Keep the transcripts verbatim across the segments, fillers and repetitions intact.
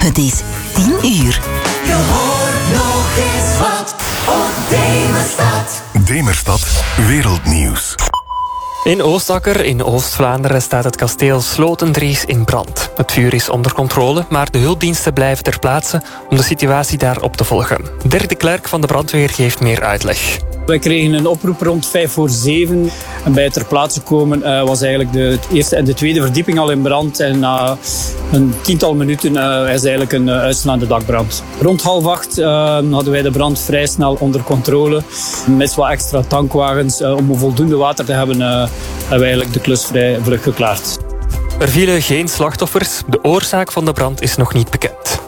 Het is tien uur. Je hoort nog eens wat op Demerstad. Demerstad Wereldnieuws. In Oostakker in Oost-Vlaanderen staat het kasteel Slotendries in brand. Het vuur is onder controle, maar de hulpdiensten blijven ter plaatse om de situatie daar op te volgen. Dirk de Klerk van de brandweer geeft meer uitleg. Wij kregen een oproep rond vijf voor zeven. En bij het ter plaatse komen uh, was eigenlijk de eerste en de tweede verdieping al in brand. En na een tiental minuten uh, is eigenlijk een uh, uitslaande dakbrand. Rond half acht uh, hadden wij de brand vrij snel onder controle. Met wat extra tankwagens uh, om voldoende water te hebben, uh, hebben we eigenlijk de klus vrij vlug geklaard. Er vielen geen slachtoffers. De oorzaak van de brand is nog niet bekend.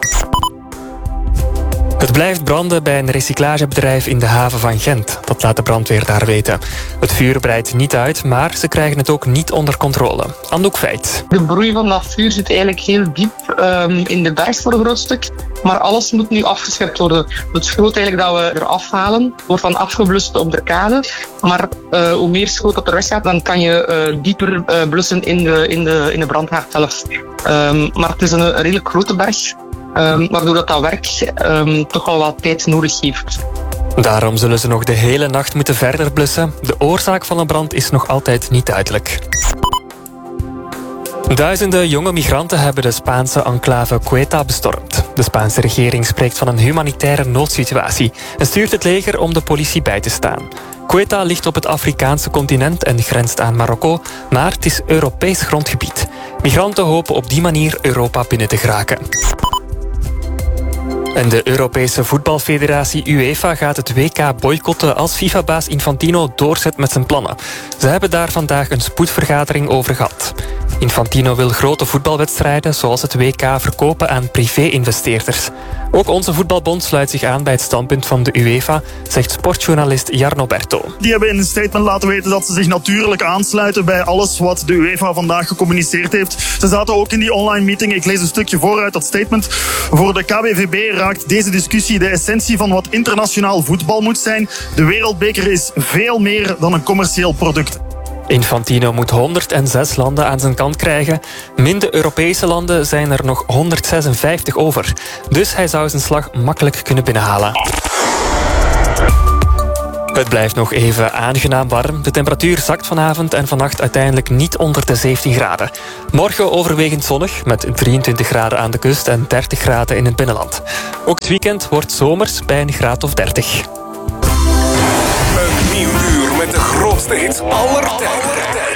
Het blijft branden bij een recyclagebedrijf in de haven van Gent. Dat laat de brandweer daar weten. Het vuur breidt niet uit, maar ze krijgen het ook niet onder controle. Anouk Feit. De broei van dat vuur zit eigenlijk heel diep um, in de berg voor een groot stuk. Maar alles moet nu afgeschept worden. Het schroot eigenlijk dat we eraf halen, wordt dan afgeblust op de kade. Maar uh, hoe meer schroot dat er weggaat, dan kan je uh, dieper uh, blussen in de, in de, in de brandhaard zelf. Um, maar het is een, een redelijk grote berg. Um, waardoor dat, dat werk um, toch wel wat tijd nodig heeft. Daarom zullen ze nog de hele nacht moeten verder blussen. De oorzaak van een brand is nog altijd niet duidelijk. Duizenden jonge migranten hebben de Spaanse enclave Ceuta bestormd. De Spaanse regering spreekt van een humanitaire noodsituatie en stuurt het leger om de politie bij te staan. Ceuta ligt op het Afrikaanse continent en grenst aan Marokko, maar het is Europees grondgebied. Migranten hopen op die manier Europa binnen te geraken. En de Europese voetbalfederatie UEFA gaat het W K boycotten als FIFA-baas Infantino doorzet met zijn plannen. Ze hebben daar vandaag een spoedvergadering over gehad. Infantino wil grote voetbalwedstrijden zoals het W K verkopen aan privé-investeerders. Ook onze voetbalbond sluit zich aan bij het standpunt van de UEFA, zegt sportjournalist Jarno Berto. Die hebben in een statement laten weten dat ze zich natuurlijk aansluiten bij alles wat de UEFA vandaag gecommuniceerd heeft. Ze zaten ook in die online meeting. Ik lees een stukje voor uit dat statement. Voor de K B V B raakt deze discussie de essentie van wat internationaal voetbal moet zijn. De wereldbeker is veel meer dan een commercieel product. Infantino moet honderdzes landen aan zijn kant krijgen. Min de Europese landen zijn er nog honderdzesenvijftig over. Dus hij zou zijn slag makkelijk kunnen binnenhalen. Het blijft nog even aangenaam warm. De temperatuur zakt vanavond en vannacht uiteindelijk niet onder de zeventien graden. Morgen overwegend zonnig, met drieëntwintig graden aan de kust en dertig graden in het binnenland. Ook het weekend wordt zomers bij een graad of dertig. Een nieuw uur met de grootste hits aller tijden.